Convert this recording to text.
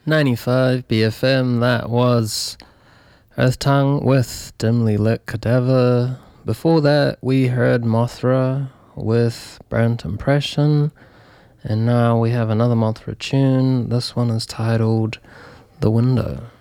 95 BFM, that was Earth Tongue with Dimly Lit Cadaver. Before that, we heard Mothra with Burnt Impression. And now we have another Mothra tune. This one is titled The Window.